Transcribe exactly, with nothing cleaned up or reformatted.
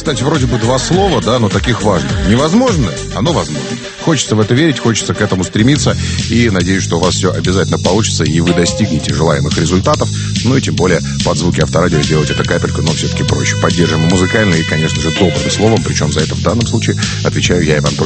кстати, вроде бы два слова, да, но таких важных. Невозможно, оно возможно. Хочется в это верить, хочется к этому стремиться. И надеюсь, что у вас все обязательно получится, и вы достигнете желаемых результатов. Ну и тем более под звуки Авторадио сделать это капельку, но все-таки проще. Поддержим музыкально и, конечно же, добрым словом. Причем за это в данном случае отвечаю я, Иван Прудников.